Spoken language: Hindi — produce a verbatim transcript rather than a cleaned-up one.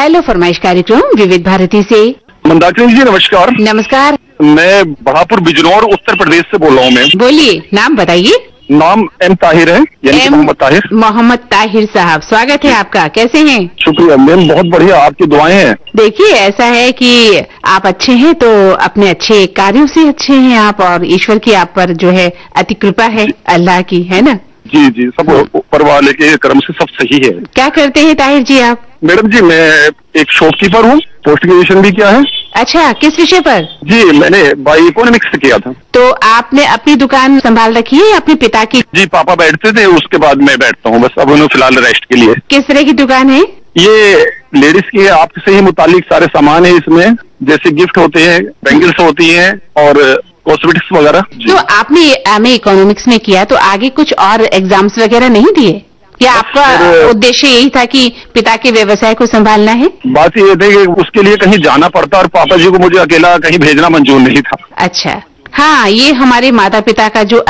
हेलो फरमाइश कार्यक्रम विविध भारती से। मंदाकिनी जी नमस्कार। नमस्कार। मैं बहापुर बिजनौर उत्तर प्रदेश से बोल रहा हूँ। मैं बोलिए, नाम बताइए। नाम एम ताहिर है, यानी मोहम्मद ताहिर। मोहम्मद ताहिर साहब, स्वागत है आपका। कैसे हैं? शुक्रिया मैम, बहुत बढ़िया, आपकी दुआएं हैं। देखिए, ऐसा है कि आप अच्छे हैं तो अपने अच्छे कार्यों से अच्छे हैं आप, और ईश्वर की आप पर जो है अति कृपा है, अल्लाह की, है ना? जी जी, सब ऊपर वाले के करम से सब सही है। क्या करते हैं ताहिर जी आप? मैडम जी, मैं एक शॉपकीपर हूँ, पोस्ट ग्रेजुएशन भी किया है। अच्छा, किस विषय पर? जी, मैंने बाई इकोनॉमिक्स से किया था। तो आपने अपनी दुकान संभाल रखी है या अपने पिता की? जी, पापा बैठते थे, उसके बाद मैं बैठता हूँ, बस अब उन्हें फिलहाल रेस्ट के लिए। किस तरह की दुकान है? ये लेडीज की है, आपसे ही मुतालिक सारे सामान है इसमें, जैसे गिफ्ट होते हैं, बैंगल्स होती हैं और कॉस्मेटिक्स वगैरह। तो आपने एम ए इकोनॉमिक्स में किया तो आगे कुछ और एग्जाम्स वगैरह नहीं दिए, या आपका उद्देश्य यही था कि पिता के व्यवसाय को संभालना है? बात ये थी कि उसके लिए कहीं जाना पड़ता और पापा जी को मुझे अकेला कहीं भेजना मंजूर नहीं था। अच्छा, हाँ, ये हमारे माता पिता का जो